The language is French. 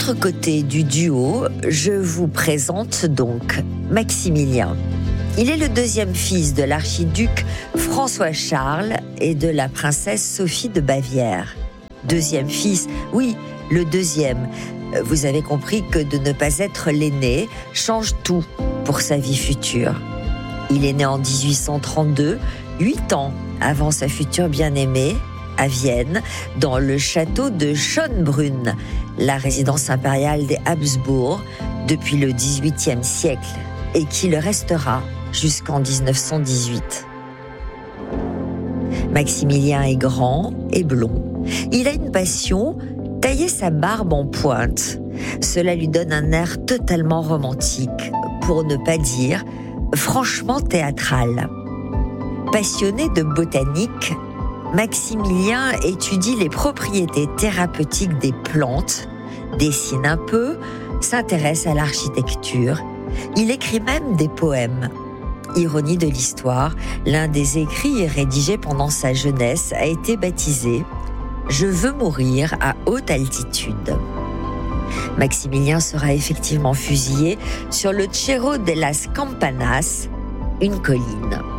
l'autre côté du duo, je vous présente donc Maximilien. Il est le deuxième fils de l'archiduc François-Charles et de la princesse Sophie de Bavière. Deuxième fils, oui, le deuxième. Vous avez compris que de ne pas être l'aîné change tout pour sa vie future. Il est né en 1832, 8 ans avant sa future bien-aimée, à Vienne, dans le château de Schönbrunn, la résidence impériale des Habsbourg depuis le XVIIIe siècle et qui le restera jusqu'en 1918. Maximilien est grand et blond. Il a une passion, tailler sa barbe en pointe. Cela lui donne un air totalement romantique, pour ne pas dire franchement théâtral. Passionné de botanique, Maximilien étudie les propriétés thérapeutiques des plantes, dessine un peu, s'intéresse à l'architecture. Il écrit même des poèmes. Ironie de l'histoire, l'un des écrits rédigés pendant sa jeunesse a été baptisé « Je veux mourir à haute altitude ». Maximilien sera effectivement fusillé sur le Cerro de las Campanas, une colline.